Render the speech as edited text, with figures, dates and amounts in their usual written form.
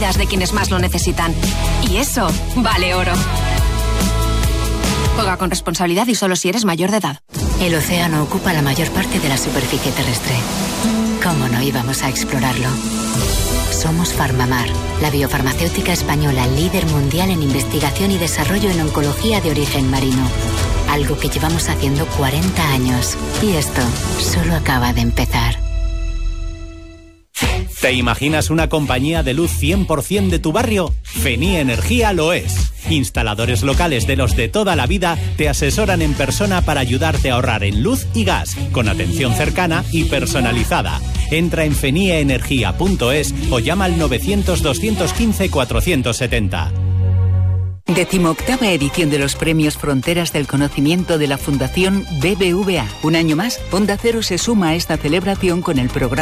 vidas de quienes más lo necesitan. Y eso vale oro. Juega con responsabilidad y solo si eres mayor de edad. El océano ocupa la mayor parte de la superficie terrestre. ¿Cómo no íbamos a explorarlo? Somos Farmamar, la biofarmacéutica española líder mundial en investigación y desarrollo en oncología de origen marino. Algo que llevamos haciendo 40 años. Y esto solo acaba de empezar. ¿Te imaginas una compañía de luz 100% de tu barrio? Feni Energía lo es. Instaladores locales de los de toda la vida te asesoran en persona para ayudarte a ahorrar en luz y gas, con atención cercana y personalizada. Entra en fenieenergia.es o llama al 900-215-470. 18ª edición de los Premios Fronteras del Conocimiento de la Fundación BBVA. Un año más, Onda Cero se suma a esta celebración con el programa